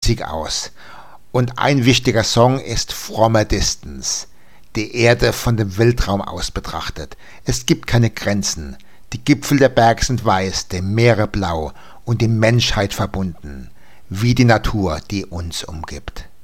günstig aus. Und ein wichtiger Song ist From a Distance. Die Erde von dem Weltraum aus betrachtet. Es gibt keine Grenzen. Die Gipfel der Berge sind weiß, die Meere blau und die Menschheit verbunden, wie die Natur, die uns umgibt.